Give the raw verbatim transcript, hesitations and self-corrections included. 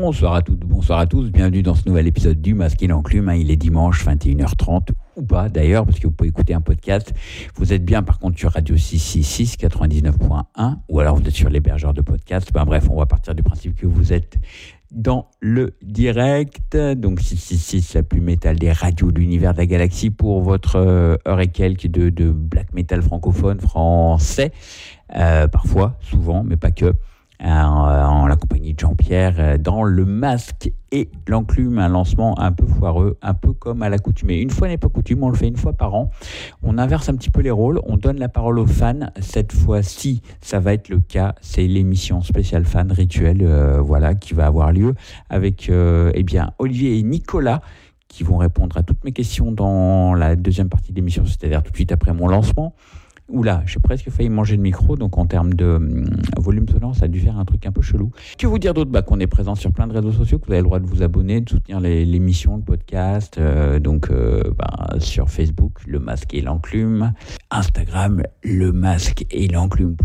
Bonsoir à toutes, bonsoir à tous, bienvenue dans ce nouvel épisode du Masque et l'Enclume. Il est dimanche vingt et une heures trente, ou pas d'ailleurs, parce que vous pouvez écouter un podcast. Vous êtes bien par contre sur Radio six cent soixante-six, quatre-vingt-dix-neuf point un, ou alors vous êtes sur l'hébergeur de podcast. Ben, bref, on va partir du principe que vous êtes dans le direct. Donc six cent soixante-six, la plus métal des radios de l'univers de la galaxie pour votre euh, heure et quelques de, de black metal francophone, français, euh, parfois, souvent, mais pas que. En la compagnie de Jean-Pierre dans le Masque et l'Enclume, un lancement un peu foireux, un peu comme à l'accoutumée. Une fois n'est pas coutume, on le fait une fois par an. On inverse un petit peu les rôles, on donne la parole aux fans. Cette fois-ci, ça va être le cas, c'est l'émission spéciale fan rituelle, euh, voilà, qui va avoir lieu avec euh, eh bien, Olivier et Nicolas, qui vont répondre à toutes mes questions dans la deuxième partie de l'émission, c'est-à-dire tout de suite après mon lancement. Oula, j'ai presque failli manger le micro, donc en termes de hum, volume sonore, ça a dû faire un truc un peu chelou. Que vous dire d'autre ? Bah, qu'on est présent sur plein de réseaux sociaux, que vous avez le droit de vous abonner, de soutenir les, l'émission, le podcast, euh, donc euh, bah, sur Facebook, Le Masque et l'Enclume, Instagram, Le Masque et l'Enclume.